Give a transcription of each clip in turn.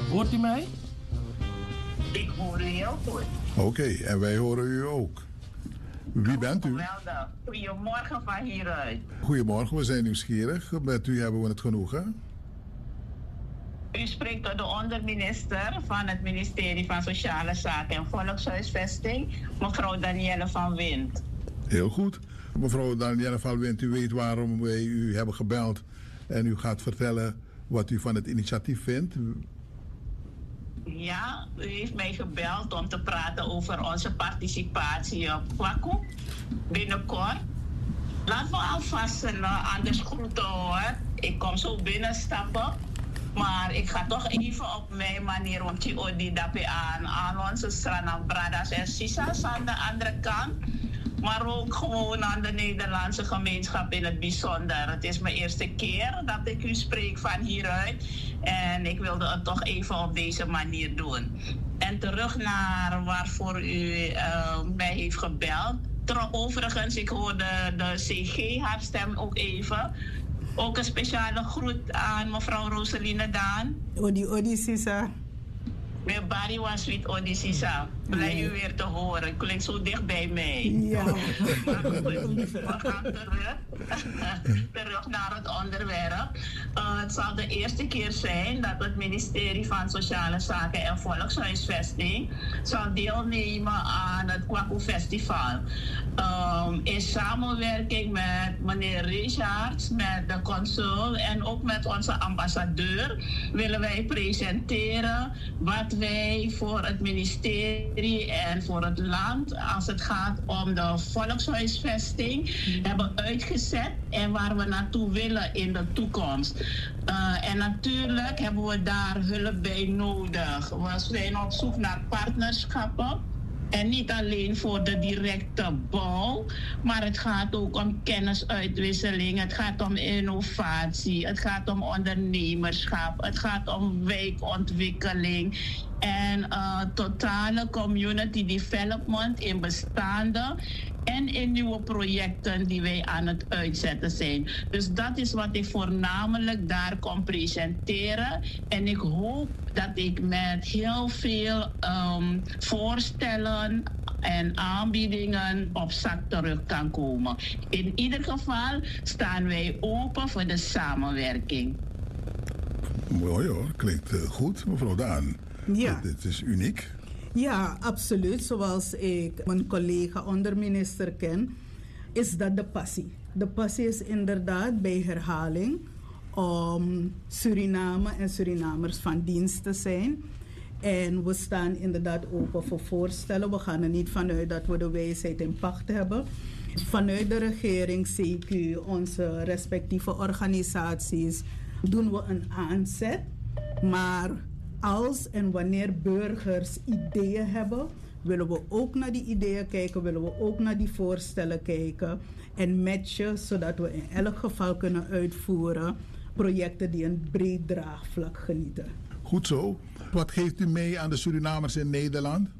Hoort u mij? Ik hoor u heel goed. Oké, en wij horen u ook. Wie bent u? Geweldig. Goedemorgen van hieruit. Goedemorgen, we zijn nieuwsgierig. Met u hebben we het genoegen. U spreekt tot de onderminister van het ministerie van Sociale Zaken en Volkshuisvesting, mevrouw Danielle van Wint. Heel goed. Mevrouw Danielle van Wint, u weet waarom wij u hebben gebeld. En u gaat vertellen wat u van het initiatief vindt. Ja, u heeft mij gebeld om te praten over onze participatie op Kwaku binnenkort. Laten we alvast anders groeten hoor. Ik kom zo binnenstappen. Maar ik ga toch even op mijn manier om te odi daarbij aan onze strana bradas en sisas aan de andere kant. Maar ook gewoon aan de Nederlandse gemeenschap in het bijzonder. Het is mijn eerste keer dat ik u spreek van hieruit. En ik wilde het toch even op deze manier doen. En terug naar waarvoor u mij heeft gebeld. Overigens, ik hoorde de CG, haar stem ook even. Ook een speciale groet aan mevrouw Roseline Daan. Odi Sisa. Mijn Barry was sweet Odi Sisa. Blij u weer te horen. Klinkt zo dicht bij mij. Ja. We gaan terug naar het onderwerp. Het zal de eerste keer zijn dat het ministerie van Sociale Zaken en Volkshuisvesting zal deelnemen aan het Kwaku Festival. In samenwerking met meneer Richards, met de consul en ook met onze ambassadeur willen wij presenteren wat wij voor het ministerie en voor het land, als het gaat om de volkshuisvesting, hebben uitgezet en waar we naartoe willen in de toekomst. En natuurlijk hebben we daar hulp bij nodig. We zijn op zoek naar partnerschappen. En niet alleen voor de directe bouw, maar het gaat ook om kennisuitwisseling, het gaat om innovatie, het gaat om ondernemerschap, het gaat om wijkontwikkeling en totale community development in bestaande en in nieuwe projecten die wij aan het uitzetten zijn. Dus dat is wat ik voornamelijk daar kom presenteren. En ik hoop dat ik met heel veel voorstellen en aanbiedingen op zak terug kan komen. In ieder geval staan wij open voor de samenwerking. Mooi hoor, klinkt goed, mevrouw Daan. Ja. Dit is uniek. Ja, absoluut. Zoals ik mijn collega onderminister ken, is dat de passie. De passie is inderdaad bij herhaling om Suriname en Surinamers van dienst te zijn. En we staan inderdaad open voor voorstellen. We gaan er niet vanuit dat we de wijsheid in pacht hebben. Vanuit de regering, CQ, onze respectieve organisaties, doen we een aanzet. Maar als en wanneer burgers ideeën hebben, willen we ook naar die ideeën kijken, willen we ook naar die voorstellen kijken en matchen, zodat we in elk geval kunnen uitvoeren projecten die een breed draagvlak genieten. Goed zo. Wat geeft u mee aan de Surinamers in Nederland?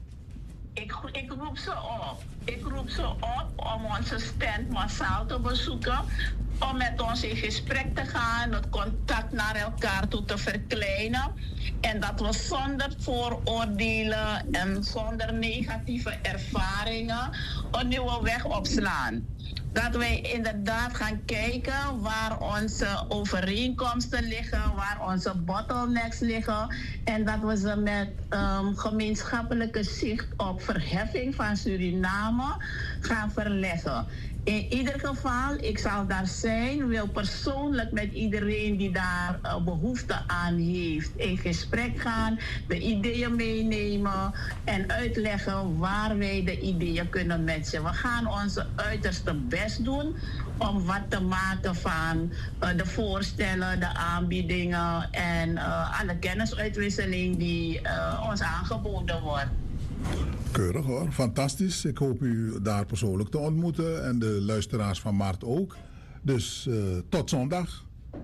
Ik roep ze op. Ik roep ze op om onze stand massaal te bezoeken, om met ons in gesprek te gaan, het contact naar elkaar toe te verkleinen en dat we zonder vooroordelen en zonder negatieve ervaringen een nieuwe weg opslaan. Dat wij inderdaad gaan kijken waar onze overeenkomsten liggen, waar onze bottlenecks liggen. En dat we ze met gemeenschappelijke zicht op verheffing van Suriname gaan verleggen. In ieder geval, ik zal daar zijn, wil persoonlijk met iedereen die daar behoefte aan heeft in gesprek gaan, de ideeën meenemen en uitleggen waar wij de ideeën kunnen matchen. We gaan onze uiterste best doen om wat te maken van de voorstellen, de aanbiedingen en alle kennisuitwisseling die ons aangeboden wordt. Keurig hoor, fantastisch. Ik hoop u daar persoonlijk te ontmoeten en de luisteraars van Maart ook. Dus tot zondag.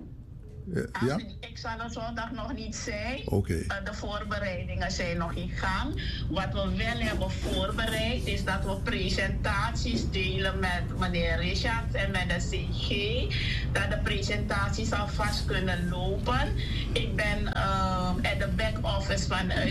Ja? Ik zal er zondag nog niet zijn. Okay. De voorbereidingen zijn nog in gang. Wat we wel hebben voorbereid is dat we presentaties delen met meneer Richard en met de CG. Dat de presentaties alvast kunnen lopen. Ik ben at the back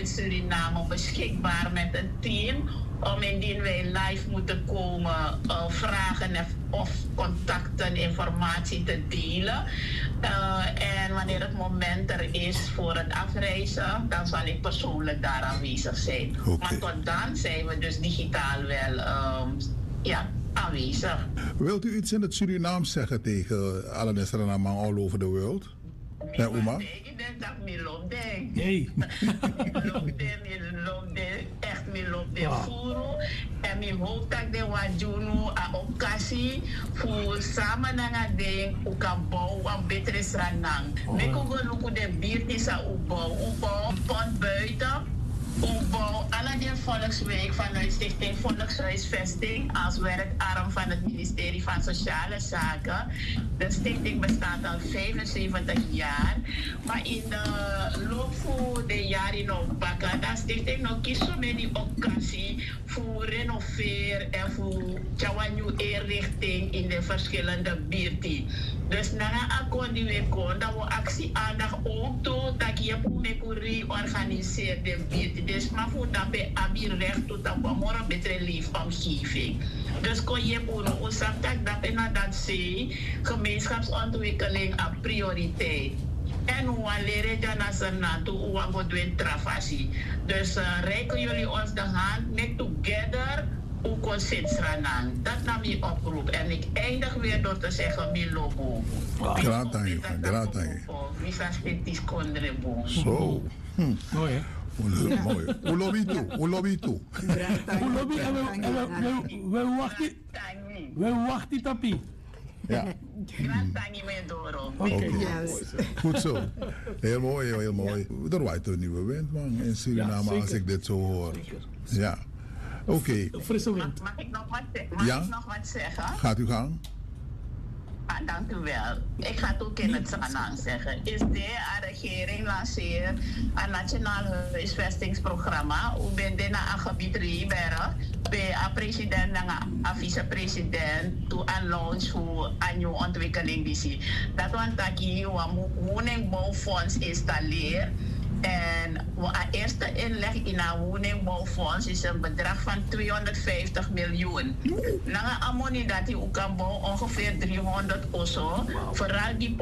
in Suriname beschikbaar met een team om indien wij live moeten komen vragen of contacten, informatie te delen. En wanneer het moment er is voor het afreizen, dan zal ik persoonlijk daar aanwezig zijn. Okay. Maar tot dan zijn we dus digitaal wel aanwezig. Wilt u iets in het Surinaams zeggen tegen alle Suriname all over the world? Ja, Uma? Ik denk dat ik loop denk. Hey. Echt loop de furo. En ik hoop dat de wajunu a occasie voor samen naar ding ook kan bouwen een betere stranang. Ik kan ook de buurt is opbouwen, pond buiten. Opbouw alle de volksweek vanuit Stichting Volkshuisvesting als werkarm van het ministerie van Sociale Zaken. De stichting bestaat al 75 jaar, maar in de loop van de jaren nog pakken, de stichting nog kiest die occasie voor renoveren en voor een nieuwe inrichting in de verschillende buurten. Dus na een akkoord die we kon, dat we actie aandacht ook toe, dat je mee organiseren de buurt. Dus maar voor dat we hebben recht tot een morgen betere leefomgeving. Dus kon je voor ons zeggen dat we naar dat zee, gemeenschapsontwikkeling een prioriteit. En hoe leren je naar z'n naartoe, hoe we doen travasie. Dus reiken jullie ons de hand, make together, hoe consensranang. Dat nam je oproep. En ik eindig weer door te zeggen, mi lobo. Graag dank je. Graag dank je. Visa steeds kondrebo. Zo. Mooi hè? Mooi. Hoe lobby toe? Hoe lobby toe? Hoe lobby en we wachten tapie. Ja. Graag dank je me door. Oké. Goed zo. Heel mooi, heel mooi. Er waait een nieuwe wind, man, in Suriname, Ja, als ik dit zo hoor. Zeker. Ja. Oké. Frisse wind. Mag ik nog wat zeggen? Gaat u gang. Dank u wel. Ik ga het ook in het Sanang zeggen. Is de regering lanceert een nationaal huisvestingsprogramma. U bent in een gebied Riberg. Bij een president en een vicepresident to een launch voor een nieuwe ontwikkeling. Dat want dat je een woningbouwfonds installeert. En de eerste inleg in een woningbouwfonds is een bedrag van 250 miljoen. Na een money dat je ook kan bouwen, ongeveer 300 of zo. Vooral die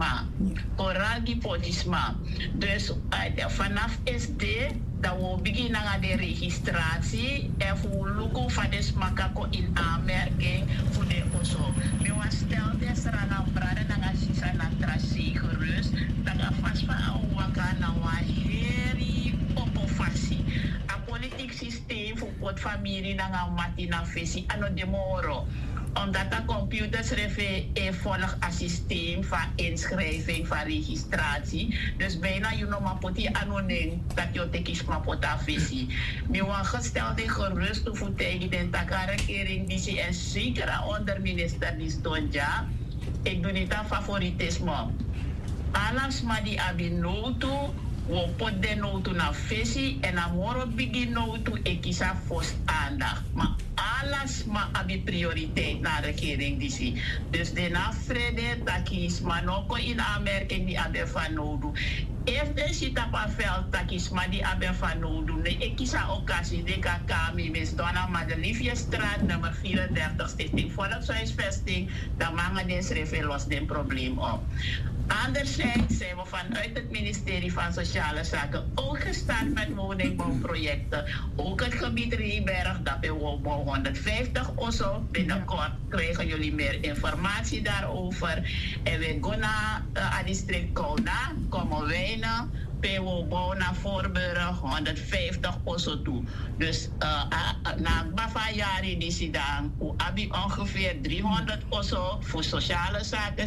potisma. Dus vanaf SD dat we beginnen aan de registratie en voor logo van de smakako in aanmerking voor de OSO. We was stel desra na brada na sisa na trasi gerust dat we vast van waka na waheri opofasi. A politiek systeem voor pot familie na mati na fesi ano demoro. Omdat de computers een volg een systeem van inschrijving, van registratie. Dus bijna je nog maar poti anonym dat je tekens maar pota visie. We waren gesteld in gerust voor tegen de regering die en zeker onder minister die stond ja. Ik doe niet aan favoritisme. Alles maar die hebben nodig. We pot de notu na visie en na moro begin notu ekisa fos aandacht. Maar alles maar abi prioriteit naar de regering die zie. Dus de na vrede takis manoko in aanmerking die abe van nodu. If de zit op een veld takis maar die abe van nodu. Ne ekisa occasie de kakami mis donna Madeliefje straat nummer 34 stichting Volkshuisvesting. Dan mangen de schrijven los den probleem op. Anderzijds zijn we vanuit het ministerie van Sociale Zaken ook gestart met woningbouwprojecten. Ook het gebied Rieberg, dat we bouw 150 of zo. Binnenkort krijgen jullie meer informatie daarover. En we gaan naar het district Kouna, komen wijnen. We bouwen naar Voorburg 150 of zo toe. Dus na Bavajari die ze dan, we hebben ongeveer 300 of zo voor sociale zaken,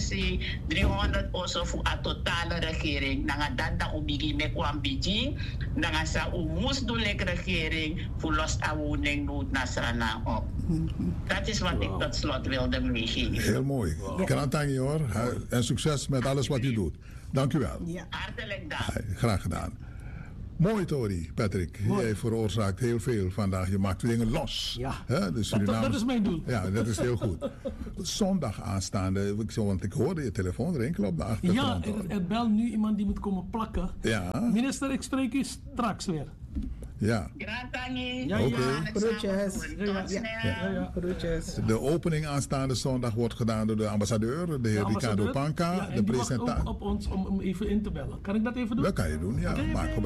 300 of zo voor de totale regering. Dan dat we beginnen met een beetje, dan sa we moest doen de regering voor los aan woning nood naar Suriname op. Dat is wat ik tot slot wilde meegeven. Heel mooi. Dank je hoor. En succes met alles wat u doet. Dank u wel. Ja. Hartelijk dank. Graag gedaan. Mooi, Tori, Patrick. Mooi. Jij veroorzaakt heel veel vandaag. Je maakt dingen los. Ja, de Surinamers... dat is mijn doel. Ja, dat is heel goed. Zondag aanstaande, want ik hoorde je telefoon rinkelen op de achtergrond. Ja, er belt nu iemand die moet komen plakken. Ja. Minister, ik spreek u straks weer. Ja. Gratani. Ja, Oké. Groetjes. Tot snel. Groetjes. De opening aanstaande zondag wordt gedaan door de ambassadeur, de heer Ricardo Panca. Ja, en de die wacht presentatie. ook op ons om even in te bellen. Kan ik dat even doen? Dat kan je doen, ja. Oké, Maak oké.